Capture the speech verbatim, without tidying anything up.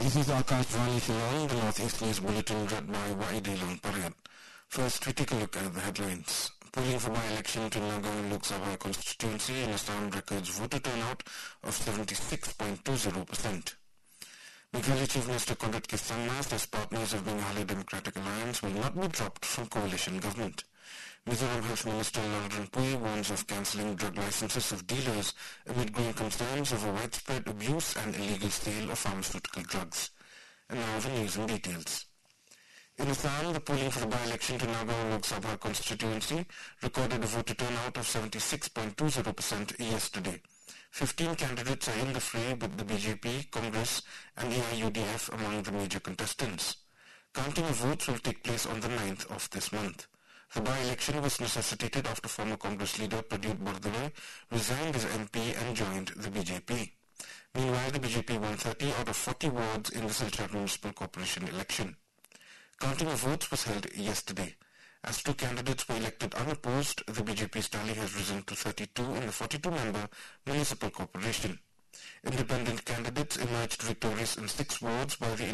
This is Akash Vani Shillong, the Northeast News Bulletin read by Waidi Langpariat. First, we take a look at the headlines. Polling for by-election to Nagaon Lok Sabha constituency in Assam records voter turnout of seventy-six point two zero percent. Meghalaya Chief Minister Conrad K. Sangma says partners of Meghalaya Democratic Alliance will not be dropped from coalition government. Mizoram Health Minister Lalran Pui warns of cancelling drug licenses of dealers amid growing concerns over widespread abuse and illegal sale of pharmaceutical drugs. And now the news in details. In Assam, the polling for the by-election to Nagaon Lok Sabha constituency recorded a voter turnout of seventy-six point two zero percent yesterday. Fifteen candidates are in the fray with the B J P, Congress and A I U D F among the major contestants. Counting of votes will take place on the ninth of this month. The by-election was necessitated after former Congress leader Pradyut Bardaloy resigned as M P and joined the B J P. Meanwhile, the B J P won thirty out of forty wards in the Silchar Municipal Corporation election. Counting of votes was held yesterday. As two candidates were elected unopposed, the B J P's tally has risen to thirty-two in the forty-two member Municipal Corporation. Independent candidates emerged victorious in six wards, while the